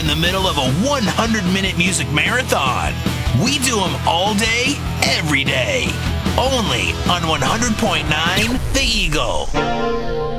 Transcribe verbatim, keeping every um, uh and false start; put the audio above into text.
in the middle of a one hundred minute music marathon. We do them all day, every day. Only on one hundred point nine The Eagle.